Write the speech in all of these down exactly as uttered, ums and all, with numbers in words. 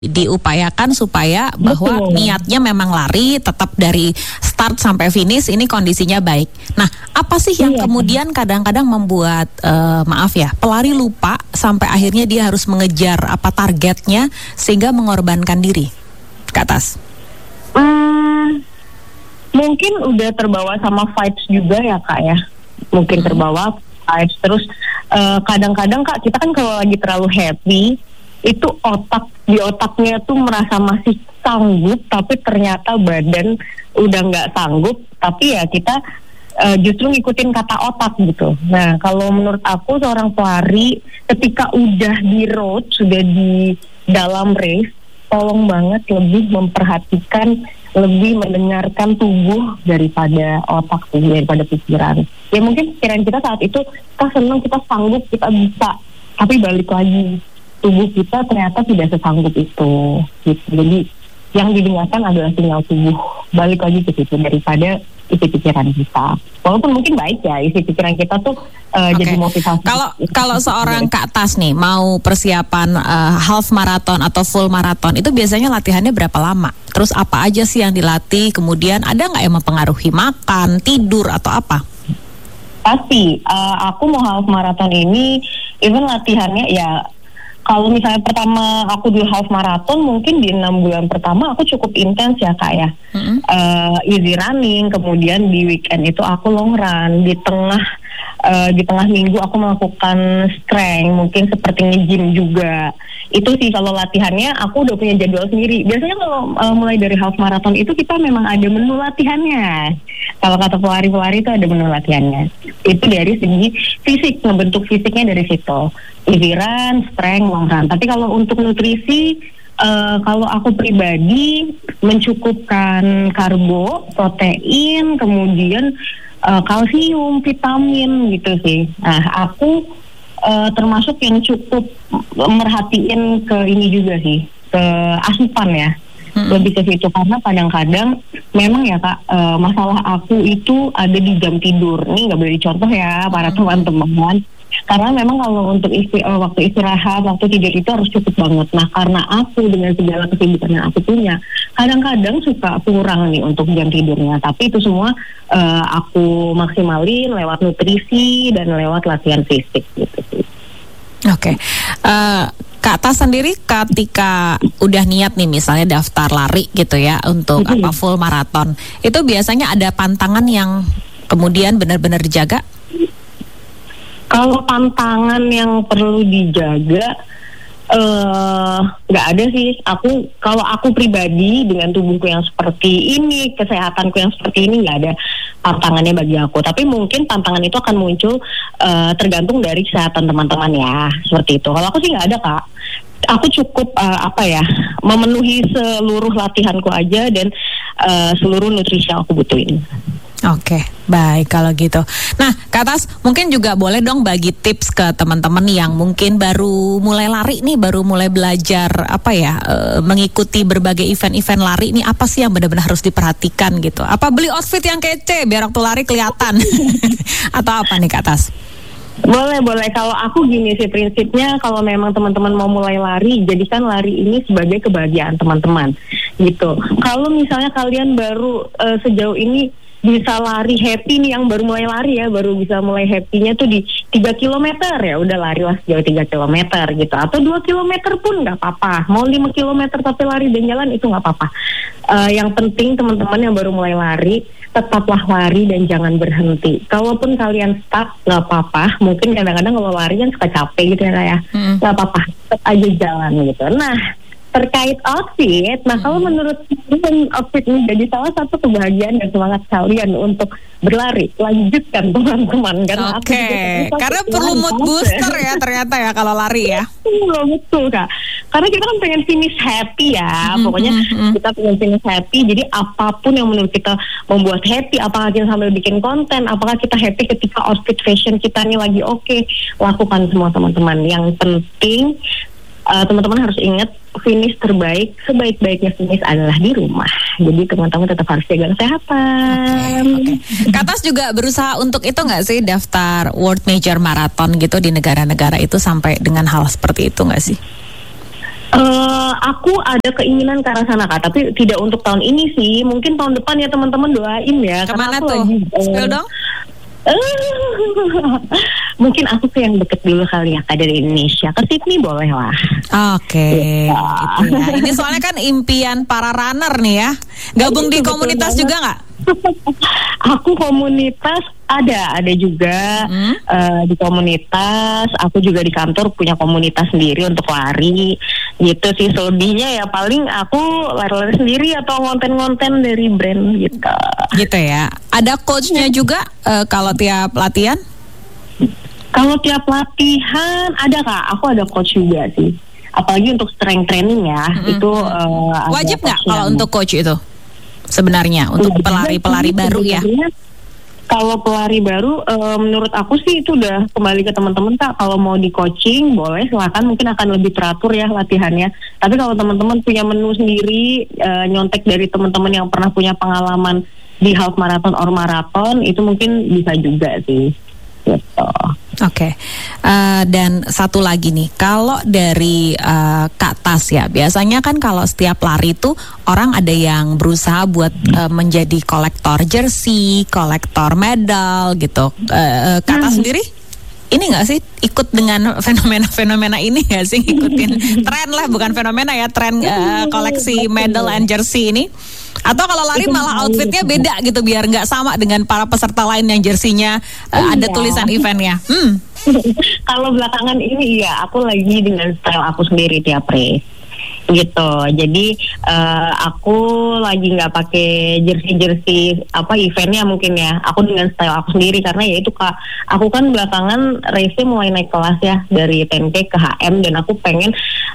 diupayakan supaya bahwa Betul. niatnya memang lari, tetap dari start sampai finish ini kondisinya baik. Nah, apa sih yang Iya. kemudian kadang-kadang membuat eh, maaf ya, pelari lupa sampai akhirnya dia harus mengejar apa targetnya sehingga mengorbankan diri? Ke atas. Hmm, mungkin udah terbawa sama vibes juga ya Kak ya. Mungkin Hmm. terbawa vibes. Terus eh, kadang-kadang Kak, kita kan kalau lagi terlalu happy, itu otak di otaknya tuh merasa masih sanggup, tapi ternyata badan udah nggak sanggup. Tapi ya kita uh, justru ngikutin kata otak gitu. Nah, kalau menurut aku seorang pelari ketika udah di road, sudah di dalam race, tolong banget lebih memperhatikan, lebih mendengarkan tubuh daripada otak sih, daripada pikiran. Ya mungkin pikiran kita saat itu kita senang, kita sanggup, kita bisa, tapi balik lagi tubuh kita ternyata tidak sesanggup itu gitu. Jadi yang didengarkan adalah sinyal tubuh, balik lagi ke situ daripada isi pikiran kita. Walaupun mungkin baik ya isi pikiran kita tuh uh, Oke. jadi motivasi. Kalau kalau seorang Kak Tas nih mau persiapan uh, half marathon atau full marathon itu biasanya latihannya berapa lama? Terus apa aja sih yang dilatih? Kemudian ada nggak yang mempengaruhi makan, tidur atau apa? Pasti. Uh, aku mau half marathon ini, even latihannya ya. Kalau misalnya pertama aku di half marathon, mungkin di enam bulan pertama aku cukup intens ya Kak ya. Mm-hmm. uh, easy running, kemudian di weekend itu aku long run, di tengah uh, di tengah minggu aku melakukan strength, mungkin seperti nge-gym juga. Itu sih kalau latihannya aku udah punya jadwal sendiri. Biasanya kalau uh, mulai dari half marathon itu kita memang ada menu latihannya. Kalau kata pelari-pelari itu ada menu latihannya. Itu dari segi fisik, ngebentuk fisiknya dari situ. Easy run, strength, long run. Tapi kalau untuk nutrisi, uh, kalau aku pribadi mencukupkan karbo, protein, kemudian uh, kalsium, vitamin gitu sih. Nah, aku uh, termasuk yang cukup merhatiin ke ini juga sih, ke asupan ya. Hmm. Lebih ke situ karena kadang-kadang memang ya Kak, uh, masalah aku itu ada di jam tidur. Ini nggak boleh dicontoh ya para hmm. teman-teman. Karena memang kalau untuk isti- uh, waktu istirahat, waktu tidur itu harus cukup banget. Nah, karena aku dengan segala kesibukan yang aku punya, kadang-kadang suka kurang nih untuk jam tidurnya. Tapi itu semua uh, aku maksimalin lewat nutrisi dan lewat latihan fisik gitu sih. Oke, okay. uh, Kak Tas sendiri ketika udah niat nih misalnya daftar lari gitu ya untuk mm-hmm. apa full maraton, itu biasanya ada pantangan yang kemudian benar-benar dijaga? Kalau pantangan yang perlu dijaga, nggak uh, ada sih. Aku kalau aku pribadi dengan tubuhku yang seperti ini, kesehatanku yang seperti ini, nggak ada pantangannya bagi aku. Tapi mungkin pantangan itu akan muncul uh, tergantung dari kesehatan teman-teman ya, seperti itu. Kalau aku sih nggak ada Kak. Aku cukup uh, apa ya, memenuhi seluruh latihanku aja dan uh, seluruh nutrisi yang aku butuhin. Oke, baik kalau gitu. Nah, Kak Tas, mungkin juga boleh dong bagi tips ke teman-teman yang mungkin baru mulai lari nih, baru mulai belajar apa ya, e, mengikuti berbagai event-event lari nih, apa sih yang benar-benar harus diperhatikan gitu? Apa beli outfit yang kece biar waktu lari kelihatan? Atau apa nih Kak Tas? Boleh, boleh. Kalau aku gini sih prinsipnya, kalau memang teman-teman mau mulai lari, jadikan lari ini sebagai kebahagiaan teman-teman gitu. Kalau misalnya kalian baru uh, sejauh ini bisa lari happy nih, yang baru mulai lari ya, baru bisa mulai happy-nya tuh di tiga kilometer ya udah larilah sejauh tiga kilometer gitu, atau dua kilometer pun nggak apa-apa, mau lima kilometer tapi lari dan jalan itu nggak apa-apa. Uh, yang penting teman-teman yang baru mulai lari tetaplah lari dan jangan berhenti. Kalaupun kalian stuck nggak apa-apa, mungkin kadang-kadang kalau lari kan suka capek gitu ya kayak hmm. nggak apa-apa, tetap aja jalan gitu. Nah, terkait outfit, nah kalau menurut kalian outfit menjadi salah satu kebahagiaan dan semangat kalian untuk berlari, lanjutkan teman-teman. Karena Oke, okay. Karena perlu mood booster ya ternyata ya kalau lari ya. Betul, betul Kak. Karena kita kan pengen finish happy ya, mm-hmm. pokoknya mm-hmm. kita pengen finish happy. Jadi apapun yang menurut kita membuat happy, apakah kita sambil bikin konten, apakah kita happy ketika outfit fashion kita nih lagi oke, okay, lakukan semua teman-teman. Yang penting Uh, teman-teman harus ingat finish terbaik, sebaik-baiknya finish adalah di rumah. Jadi teman-teman tetap harus jaga kesehatan. Oke, okay. Kak Tas juga berusaha untuk itu nggak sih, daftar World Major Marathon gitu di negara-negara itu sampai dengan hal seperti itu nggak sih? Uh, aku ada keinginan ke arah sana Kak, tapi tidak untuk tahun ini sih. Mungkin tahun depan ya teman-teman doain ya. Kemana aku tuh? Lagi, uh, Spill dong. Uh, mungkin aku ke yang deket dulu kali ya Kak, dari Indonesia. Ke Sydney boleh lah. Oke, okay, ya. gitu ya. Ini soalnya kan impian para runner nih ya. Gabung di komunitas juga nggak? Aku komunitas ada, ada juga hmm? uh, di komunitas. Aku juga di kantor punya komunitas sendiri untuk lari. Gitu sih, selebihnya ya paling aku lari-lari sendiri atau ngonten-ngonten dari brand gitu. Gitu ya. Ada coachnya juga uh, kalau tiap latihan? Kalau tiap latihan ada Kak. Aku ada coach juga sih. Apalagi untuk strength training ya. Mm-hmm. Itu uh, wajib nggak kalau untuk coach itu? Sebenarnya untuk pelari-pelari baru ya. Kalau pelari baru, e, menurut aku sih itu udah kembali ke teman-teman Kak. Kalau mau di coaching boleh, silakan, mungkin akan lebih teratur ya latihannya. Tapi kalau teman-teman punya menu sendiri, e, nyontek dari teman-teman yang pernah punya pengalaman di half marathon or marathon, itu mungkin bisa juga sih. Gitu. Oke, okay. uh, dan satu lagi nih, kalau dari uh, Kak Tas ya, biasanya kan kalau setiap lari tuh orang ada yang berusaha buat uh, menjadi kolektor jersey, kolektor medal gitu. Uh, Kak Tas hmm. sendiri, ini nggak sih ikut dengan fenomena-fenomena ini nggak sih, ikutin tren lah, bukan fenomena ya, tren uh, koleksi medal and jersey ini? Atau kalau lari malah outfitnya beda gitu biar nggak sama dengan para peserta lain yang jersinya uh, iya. ada tulisan eventnya. Hmm. Kalau belakangan ini ya aku lagi dengan style aku sendiri tiap race gitu. Jadi uh, aku lagi nggak pakai jersey-jersey apa eventnya mungkin ya. Aku dengan style aku sendiri karena ya itu Kak. Aku kan belakangan race-nya mulai naik kelas ya dari ten K ke H M dan aku pengen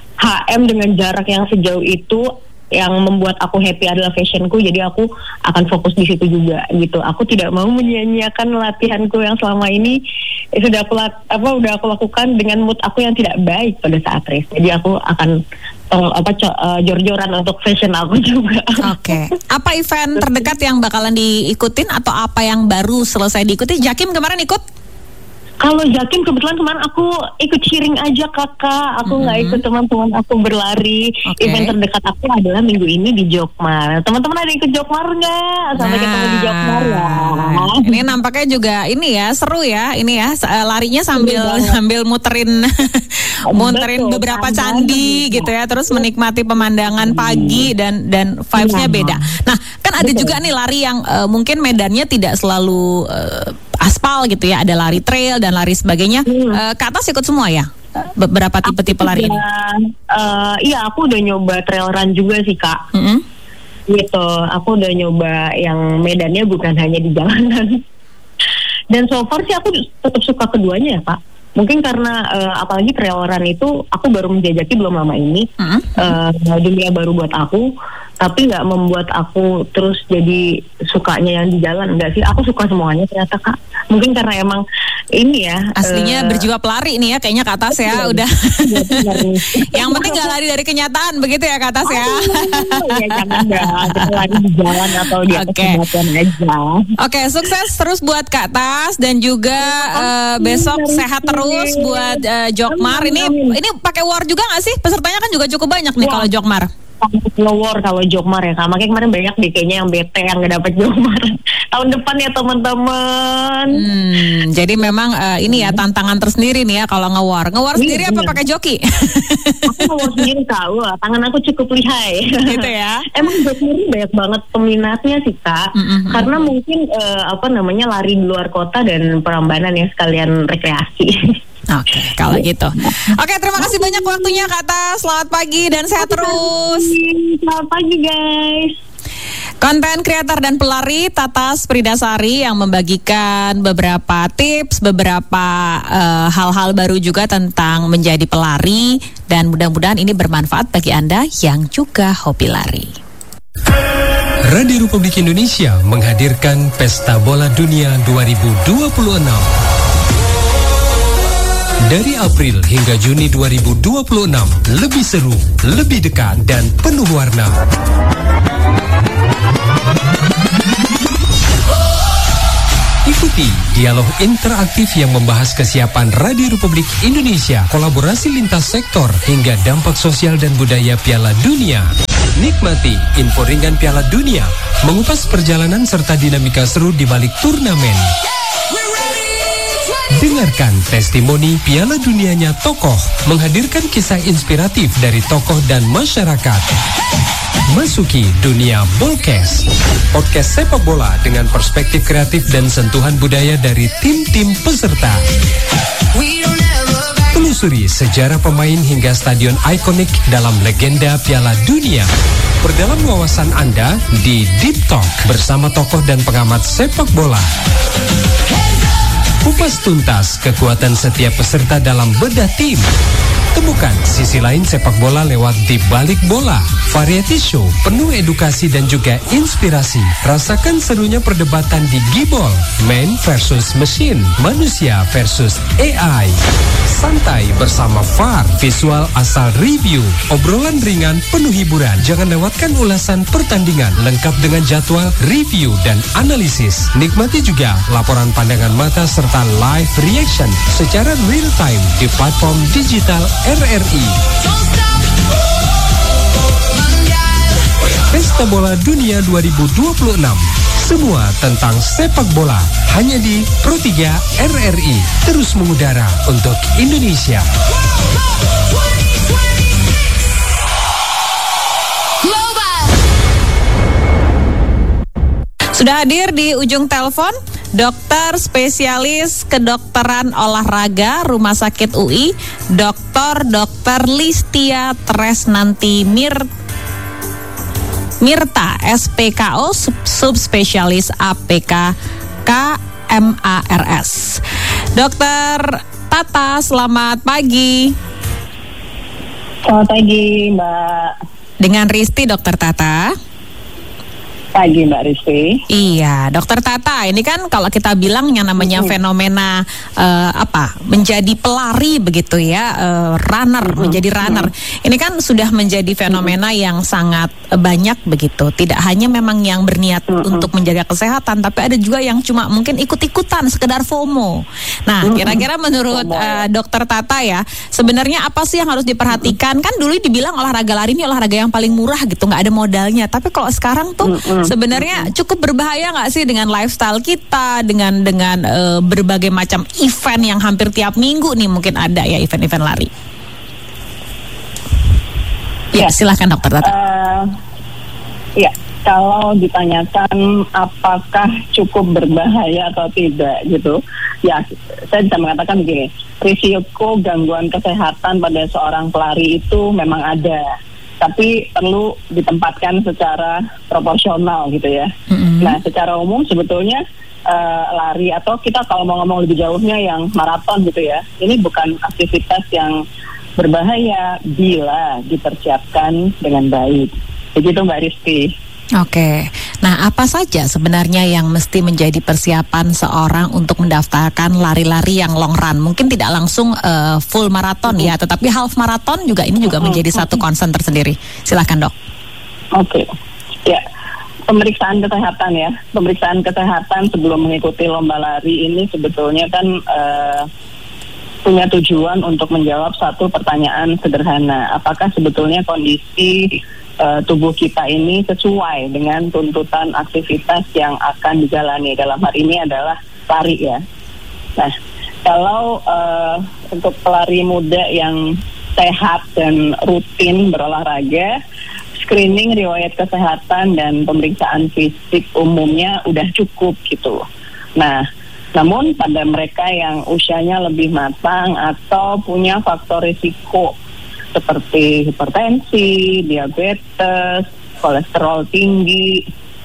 H M dengan jarak yang sejauh itu. Yang membuat aku happy adalah fashionku, jadi aku akan fokus di situ juga gitu. Aku tidak mau menyia-nyiakan latihanku yang selama ini eh, sudah aku lat, apa udah aku lakukan dengan mood aku yang tidak baik pada saat race. Jadi aku akan tong, apa co- uh, jor-joran untuk fashion aku juga. Oke. Okay. Apa event terdekat yang bakalan diikutin atau apa yang baru selesai diikuti? Jakim kemarin ikut? Kalau Jakim kebetulan kemarin aku ikut cheering aja Kakak, aku nggak mm-hmm. ikut teman-teman aku berlari. Okay. Event terdekat aku adalah minggu ini di Jokmar. Teman-teman ada ikut Jokmar nggak? Sampai nah, ketemu di Jokmar ya. Ini nampaknya juga ini ya seru ya, ini ya larinya sambil sambil muterin muterin Betul, beberapa candi gitu ya, terus menikmati pemandangan pagi dan dan vibes-nya beda. Nah kan ada Betul. juga nih lari yang uh, mungkin medannya tidak selalu uh, aspal gitu ya, ada lari trail dan lari sebagainya. Hmm. Uh, ke atas ikut semua ya? Beberapa tipe-tipe lari ini? Uh, iya, aku udah nyoba trail run juga sih Kak. Mm-hmm. Gitu, aku udah nyoba yang medannya bukan hanya di jalanan. Dan so far sih aku tetap suka keduanya ya Kak. Mungkin karena uh, apalagi trail run itu aku baru menjajaki belum lama ini. Mm-hmm. uh, dunia baru buat aku. Tapi nggak membuat aku terus jadi sukanya yang di jalan, enggak sih, aku suka semuanya ternyata Kak. Mungkin karena emang ini ya aslinya uh, berjiwa pelari nih ya kayaknya ke atas ya, udah yang penting nggak lari dari kenyataan begitu ya ke atas ya. Ya jangan nggak lari di jalan atau di atas okay. kenyataan aja. Oke, okay, sukses terus buat Kak Tas dan juga uh, besok sehat terus buat uh, Jokmar. Ini ini pakai war juga nggak sih? Pesertanya kan juga cukup banyak nih kalau Jokmar. War kalau Jokmar ya Kak, makanya kemarin banyak deh kayaknya yang bete yang gak dapet Jokmar tahun depan ya teman-teman. Hmm, jadi memang uh, ini ya tantangan tersendiri nih ya kalau nge-war. Nge-war sendiri apa pakai joki? Aku nge-war sendiri Kak, wah, tangan aku cukup lihai. Gitu ya. Emang Jokmar ini banyak banget peminatnya sih Kak, mm-hmm. karena mungkin uh, apa namanya lari di luar kota dan Prambanan ya sekalian rekreasi. Oke, okay, kalau gitu. Oke, okay, terima kasih banyak waktunya Kak Tas. Selamat pagi dan sehat terus. Selamat pagi guys. Konten kreator dan pelari Tatas Pridasari yang membagikan beberapa tips, beberapa uh, hal-hal baru juga tentang menjadi pelari, dan mudah-mudahan ini bermanfaat bagi Anda yang juga hobi lari. Radio Republik Indonesia menghadirkan Pesta Bola Dunia dua ribu dua puluh enam. Dari April hingga Juni dua ribu dua puluh enam, lebih seru, lebih dekat, dan penuh warna. Ikuti dialog interaktif yang membahas kesiapan Radio Republik Indonesia, kolaborasi lintas sektor, hingga dampak sosial dan budaya Piala Dunia. Nikmati info ringan Piala Dunia, mengupas perjalanan serta dinamika seru di balik turnamen. Dengarkan testimoni Piala Dunianya tokoh, menghadirkan kisah inspiratif dari tokoh dan masyarakat. Masuki dunia Bolkes, podcast sepak bola dengan perspektif kreatif dan sentuhan budaya dari tim-tim peserta. Telusuri sejarah pemain hingga stadion ikonik dalam legenda Piala Dunia. Perdalam wawasan Anda di Deep Talk bersama tokoh dan pengamat sepak bola. Kupas tuntas kekuatan setiap peserta dalam bedah tim. Temukan sisi lain sepak bola lewat Di Balik Bola, variety show penuh edukasi dan juga inspirasi. Rasakan serunya perdebatan di Gibol, man versus machine, manusia versus A I. Santai bersama V A R, visual asal review, obrolan ringan penuh hiburan. Jangan lewatkan ulasan pertandingan lengkap dengan jadwal, review dan analisis. Nikmati juga laporan pandangan mata serta live reaction secara real time di platform digital R R I. Pesta Bola Dunia dua ribu dua puluh enam. Semua tentang sepak bola hanya di Pro tiga R R I. Terus mengudara untuk Indonesia. Sudah hadir di ujung telepon Dokter Spesialis Kedokteran Olahraga Rumah Sakit U I, Doktor Dokter Listia Tresnanti Mir Mirta, S P K O, Subspesialis A P K K M A R S. Dokter Tata, selamat pagi. Selamat pagi, Mbak. Dengan Risti, Dokter Tata. Pagi Mbak Rizky. Iya, Dokter Tata, ini kan kalau kita bilang yang namanya mm-hmm. fenomena uh, apa menjadi pelari begitu ya, uh, runner mm-hmm. menjadi runner. Mm-hmm. Ini kan sudah menjadi fenomena mm-hmm. yang sangat banyak begitu. Tidak hanya memang yang berniat mm-hmm. untuk menjaga kesehatan, tapi ada juga yang cuma mungkin ikut-ikutan sekedar FOMO. Nah, mm-hmm. kira-kira menurut uh, Dokter Tata ya, sebenarnya apa sih yang harus diperhatikan? Mm-hmm. Kan dulu dibilang olahraga lari ini olahraga yang paling murah gitu, nggak ada modalnya. Tapi kalau sekarang tuh mm-hmm. sebenarnya cukup berbahaya nggak sih dengan lifestyle kita, dengan dengan uh, berbagai macam event yang hampir tiap minggu nih mungkin ada ya event-event lari. Ya, ya silahkan Dokter Tata. Uh, ya, kalau ditanyakan apakah cukup berbahaya atau tidak gitu, ya saya bisa mengatakan begini, risiko gangguan kesehatan pada seorang pelari itu memang ada. Tapi perlu ditempatkan secara proporsional gitu ya. Mm-hmm. Nah, secara umum sebetulnya uh, lari atau kita kalau mau ngomong lebih jauhnya yang maraton gitu ya, ini bukan aktivitas yang berbahaya bila dipersiapkan dengan baik. Begitu Mbak Rizky. Oke, nah apa saja sebenarnya yang mesti menjadi persiapan seorang untuk mendaftarkan lari-lari yang long run? Mungkin tidak langsung uh, full maraton ya, tetapi half maraton juga ini juga menjadi satu concern tersendiri. Silakan Dok. Oke, ya pemeriksaan kesehatan ya, pemeriksaan kesehatan sebelum mengikuti lomba lari ini sebetulnya kan uh, punya tujuan untuk menjawab satu pertanyaan sederhana, apakah sebetulnya kondisi Uh, tubuh kita ini sesuai dengan tuntutan aktivitas yang akan dijalani. Dalam hal ini adalah lari ya. Nah, kalau uh, untuk pelari muda yang sehat dan rutin berolahraga, screening riwayat kesehatan dan pemeriksaan fisik umumnya udah cukup gitu. Nah, namun pada mereka yang usianya lebih matang atau punya faktor risiko seperti hipertensi, diabetes, kolesterol tinggi,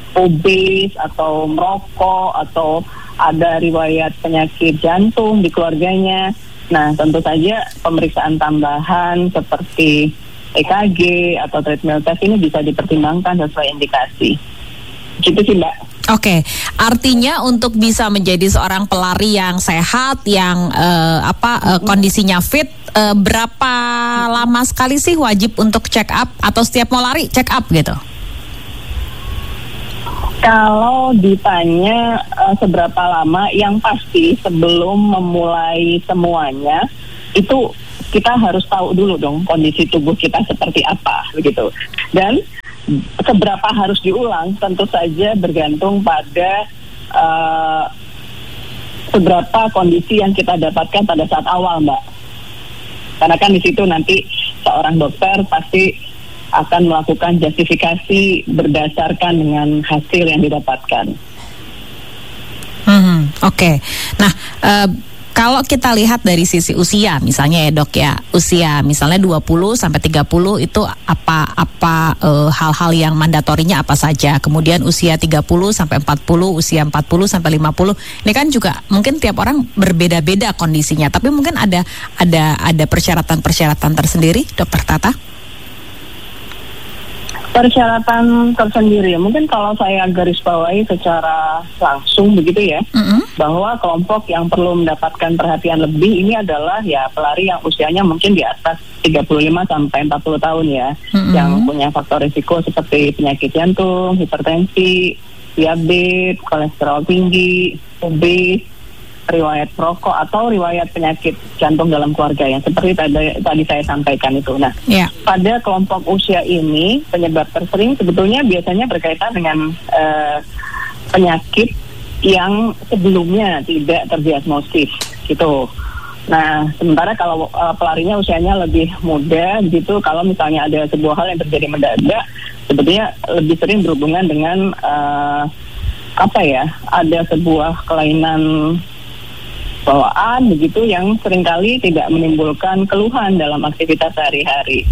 obes atau merokok atau ada riwayat penyakit jantung di keluarganya. Nah, tentu saja pemeriksaan tambahan seperti E K G atau treadmill test ini bisa dipertimbangkan sesuai indikasi. Gitu sih Mbak. Oke, artinya untuk bisa menjadi seorang pelari yang sehat, yang uh, apa uh, kondisinya fit, uh, berapa lama sekali sih wajib untuk check up atau setiap mau lari check up gitu? Kalau ditanya uh, seberapa lama, yang pasti sebelum memulai semuanya itu kita harus tahu dulu dong kondisi tubuh kita seperti apa begitu. Dan seberapa harus diulang tentu saja bergantung pada uh, seberapa kondisi yang kita dapatkan pada saat awal, Mbak. Karena kan di situ nanti seorang dokter pasti akan melakukan justifikasi berdasarkan dengan hasil yang didapatkan. Hmm, Oke, okay. Nah uh, kalau kita lihat dari sisi usia, misalnya ya dok ya, usia misalnya dua puluh sampai tiga puluh itu apa apa uh, hal-hal yang mandatorinya apa saja. Kemudian usia tiga puluh sampai empat puluh, usia empat puluh sampai lima puluh. Ini kan juga mungkin tiap orang berbeda-beda kondisinya, tapi mungkin ada ada ada persyaratan-persyaratan tersendiri, Dokter Tata. Persyaratan tersendiri, mungkin kalau saya garis bawahi secara langsung begitu ya, mm-hmm. bahwa kelompok yang perlu mendapatkan perhatian lebih ini adalah ya pelari yang usianya mungkin di atas tiga puluh lima sampai empat puluh tahun ya, mm-hmm. yang punya faktor risiko seperti penyakit jantung, hipertensi, diabetes, kolesterol tinggi, obes, riwayat perokok atau riwayat penyakit jantung dalam keluarga yang seperti tadi, tadi saya sampaikan itu. Nah, yeah. pada kelompok usia ini penyebab tersering sebetulnya biasanya berkaitan dengan uh, penyakit yang sebelumnya tidak terdiagnosis gitu. Nah, sementara kalau uh, pelarinya usianya lebih muda gitu, kalau misalnya ada sebuah hal yang terjadi mendadak, sebetulnya lebih sering berhubungan dengan uh, apa ya? Ada sebuah kelainan bawaan begitu yang seringkali tidak menimbulkan keluhan dalam aktivitas sehari-hari.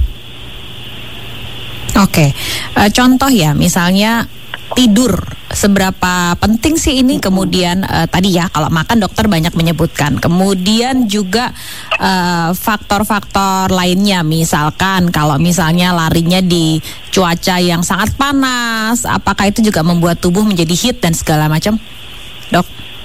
Oke, uh, contoh ya, misalnya tidur, seberapa penting sih ini? Kemudian uh, tadi ya kalau makan dokter banyak menyebutkan. Kemudian juga uh, faktor-faktor lainnya, misalkan kalau misalnya larinya di cuaca yang sangat panas, apakah itu juga membuat tubuh menjadi heat dan segala macam, dok?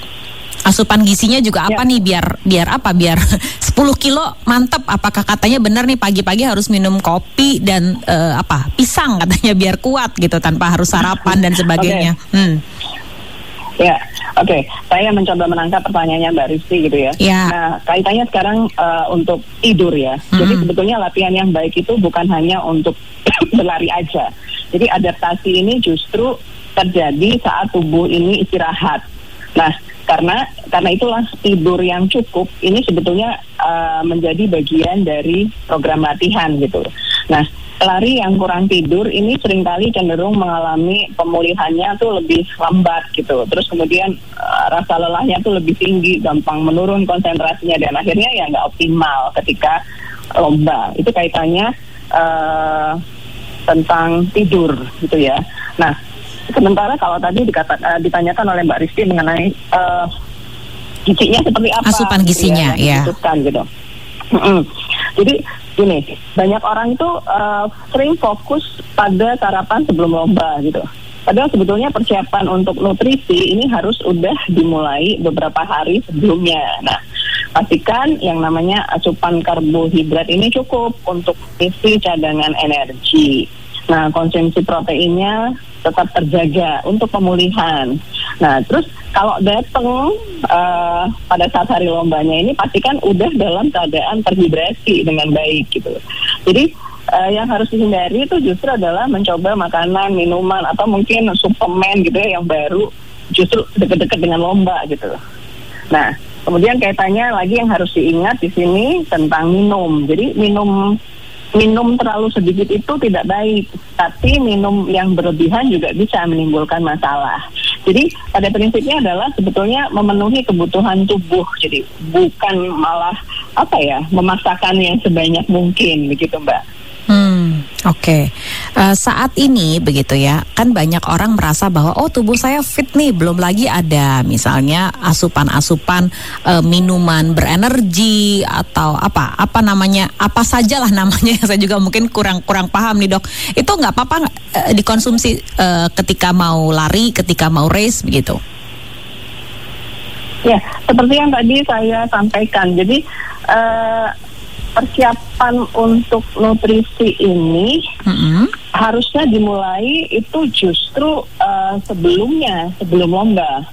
Asupan gizinya juga apa ya. nih biar biar apa biar sepuluh kilo mantep, apakah katanya benar nih pagi-pagi harus minum kopi dan uh, apa pisang katanya biar kuat gitu tanpa harus sarapan dan sebagainya. Okay. Hmm. Ya, oke. Okay. Saya mencoba menangkap pertanyaannya Mbak Rizky gitu ya. ya. Nah, kaitannya sekarang uh, untuk tidur ya. Hmm. Jadi sebetulnya latihan yang baik itu bukan hanya untuk berlari aja. Jadi adaptasi ini justru terjadi saat tubuh ini istirahat. Nah, karena karena itulah tidur yang cukup ini sebetulnya uh, menjadi bagian dari program latihan gitu. Nah, pelari yang kurang tidur ini seringkali cenderung mengalami pemulihannya tuh lebih lambat gitu. Terus kemudian uh, rasa lelahnya tuh lebih tinggi, gampang menurun konsentrasinya dan akhirnya ya nggak optimal ketika lomba. Itu kaitannya uh, tentang tidur gitu ya. Nah, sementara kalau tadi dikata, uh, ditanyakan oleh Mbak Rizky mengenai uh, gizinya seperti apa, asupan gizinya, gitu ya, ya. gitu. Mm-hmm. Jadi gini, banyak orang itu uh, sering fokus pada sarapan sebelum lomba gitu. Padahal sebetulnya persiapan untuk nutrisi ini harus udah dimulai beberapa hari sebelumnya. Nah, pastikan yang namanya asupan karbohidrat ini cukup untuk isi cadangan energi. Nah, konsumsi proteinnya tetap terjaga untuk pemulihan. Nah, terus kalau datang uh, pada saat hari lombanya ini pastikan udah dalam keadaan terhidrasi dengan baik gitu. Jadi uh, yang harus dihindari itu justru adalah mencoba makanan, minuman atau mungkin suplemen gitu ya yang baru justru dekat-dekat dengan lomba gitu. Nah, kemudian kaitannya lagi yang harus diingat di sini tentang minum. Jadi minum Minum terlalu sedikit itu tidak baik, tapi minum yang berlebihan juga bisa menimbulkan masalah. Jadi pada prinsipnya adalah sebetulnya memenuhi kebutuhan tubuh, jadi bukan malah apa ya memaksakan yang sebanyak mungkin begitu Mbak. Hmm, oke. Okay. Uh, saat ini begitu ya, kan banyak orang merasa bahwa oh tubuh saya fit nih, belum lagi ada misalnya asupan-asupan uh, minuman berenergi atau apa, apa namanya, apa sajalah namanya yang saya juga mungkin kurang kurang paham nih dok. Itu nggak apa-apa uh, dikonsumsi uh, ketika mau lari, ketika mau race begitu? Ya, seperti yang tadi saya sampaikan. Jadi uh, persiapan untuk nutrisi ini mm-hmm. harusnya dimulai itu justru uh, sebelumnya, sebelum lomba.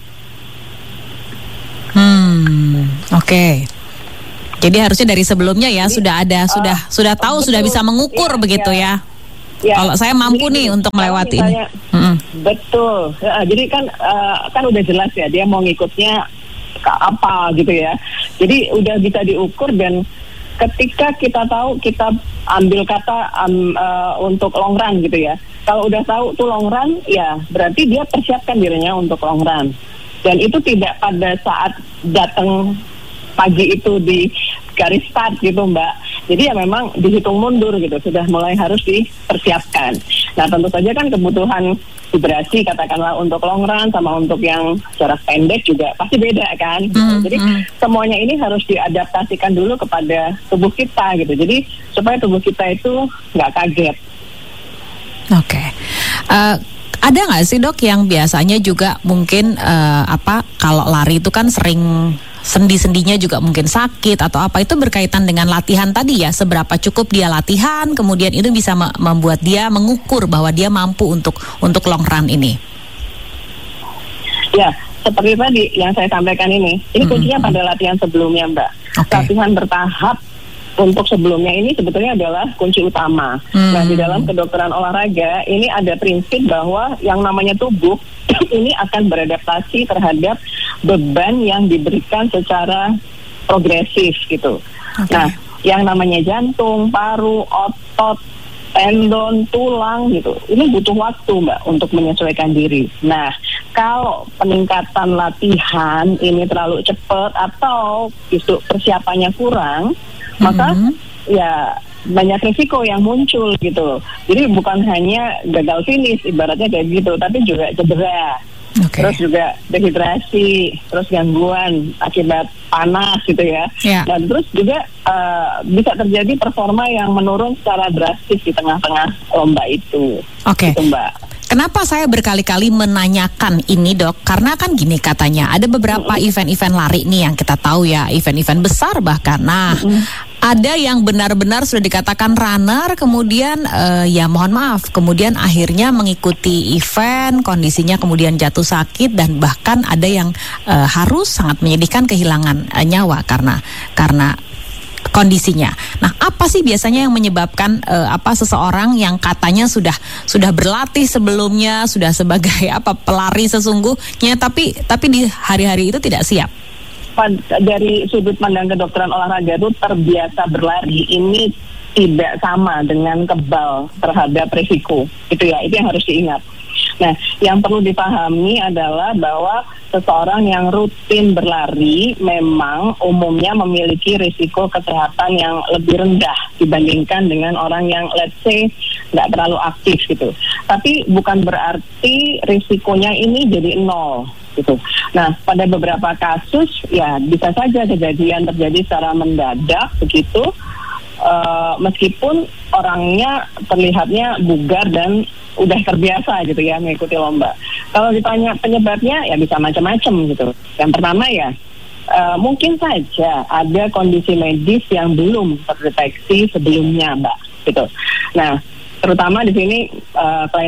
Hmm, oke. Okay. Jadi harusnya dari sebelumnya ya Jadi, sudah ada, uh, sudah sudah tahu, betul, sudah bisa mengukur ya, begitu ya. ya. Ya, kalau saya mampu jadi, nih untuk melewati ini. Mm-hmm. Betul. Ya, jadi kan uh, kan udah jelas ya dia mau ngikutnya ke apa gitu ya. Jadi udah bisa diukur, dan ketika kita tahu, kita ambil kata um, uh, untuk long run gitu ya. Kalau udah tahu tuh long run, ya berarti dia persiapkan dirinya untuk long run. Dan itu tidak pada saat datang pagi itu di garis start gitu Mbak. Jadi ya memang dihitung mundur gitu, sudah mulai harus dipersiapkan. Nah tentu saja kan kebutuhan vibrasi katakanlah untuk long run sama untuk yang jarak pendek juga pasti beda kan. Gitu. Mm, Jadi mm. semuanya ini harus diadaptasikan dulu kepada tubuh kita gitu. Jadi supaya tubuh kita itu nggak kaget. Oke. Okay. Uh, ada nggak sih dok yang biasanya juga mungkin uh, apa kalau lari itu kan sering sendi-sendinya juga mungkin sakit atau apa, itu berkaitan dengan latihan tadi ya, seberapa cukup dia latihan kemudian itu bisa me- membuat dia mengukur bahwa dia mampu untuk untuk long run ini. Ya, seperti tadi yang saya sampaikan ini, ini mm-hmm. kuncinya pada latihan sebelumnya Mbak. Okay. Latihan bertahap untuk sebelumnya ini sebetulnya adalah kunci utama. Mm-hmm. Nah di dalam kedokteran olahraga ini ada prinsip bahwa yang namanya tubuh ini akan beradaptasi terhadap beban yang diberikan secara progresif gitu. Okay. Nah, yang namanya jantung, paru, otot, tendon, tulang gitu, ini butuh waktu Mbak untuk menyesuaikan diri. Nah, kalau peningkatan latihan ini terlalu cepat atau justru persiapannya kurang, mm-hmm. maka ya banyak risiko yang muncul gitu. Jadi bukan hanya gagal finish ibaratnya kayak gitu, tapi juga cedera. Okay. Terus juga dehidrasi, terus gangguan akibat panas gitu ya. Yeah. Dan terus juga uh, bisa terjadi performa yang menurun secara drastis di tengah-tengah lomba itu. Oke. Okay. Gitu, Mbak. Kenapa saya berkali-kali menanyakan ini dok? Karena kan gini katanya, ada beberapa mm-hmm. event-event lari nih yang kita tahu ya, event-event besar bahkan. Nah, mm-hmm. ada yang benar-benar sudah dikatakan runner, kemudian uh, ya mohon maaf, kemudian akhirnya mengikuti event, kondisinya kemudian jatuh sakit, dan bahkan ada yang uh, harus sangat menyedihkan kehilangan uh, nyawa karena karena kondisinya. Nah, apa sih biasanya yang menyebabkan uh, apa seseorang yang katanya sudah sudah berlatih sebelumnya, sudah sebagai apa pelari sesungguhnya, tapi tapi di hari-hari itu tidak siap? Dari sudut pandang kedokteran olahraga itu terbiasa berlari ini tidak sama dengan kebal terhadap risiko. Itu ya, itu yang harus diingat. Nah, yang perlu dipahami adalah bahwa seseorang yang rutin berlari memang umumnya memiliki risiko kesehatan yang lebih rendah dibandingkan dengan orang yang let's say nggak terlalu aktif gitu. Tapi bukan berarti risikonya ini jadi nol gitu. Nah, pada beberapa kasus ya bisa saja kejadian terjadi secara mendadak begitu, uh, meskipun orangnya terlihatnya bugar dan udah terbiasa gitu ya mengikuti lomba. Kalau ditanya penyebabnya ya bisa macam-macam gitu. Yang pertama ya uh, mungkin saja ada kondisi medis yang belum terdeteksi sebelumnya Mbak gitu. Nah, terutama di sini uh,